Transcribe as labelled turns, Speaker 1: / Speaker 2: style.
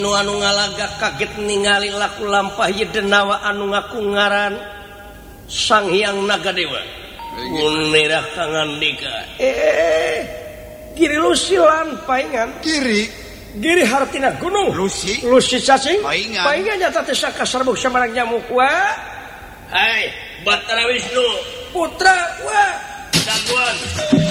Speaker 1: anu ngalaga kaget ningali laku lampah ye denawa anu ngaku ngaran Sang Hyang Nagadewa munirah kangandika giri lusilan paingan giri hartina gunung lusi cacing paingan nyata teh sakasarbuk samarang nyamuk wa hai Batara Wisnu putra wa daguan